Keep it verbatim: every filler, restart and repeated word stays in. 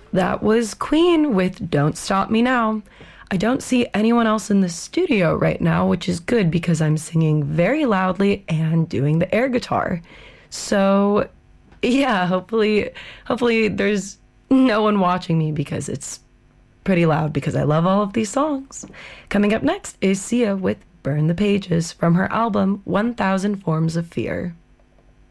That was Queen with Don't Stop Me Now. I don't see anyone else in the studio right now, which is good because I'm singing very loudly and doing the air guitar. So, yeah, hopefully, hopefully there's no one watching me because it's pretty loud because I love all of these songs. Coming up next is Sia with Burn the Pages from her album one thousand Forms of Fear.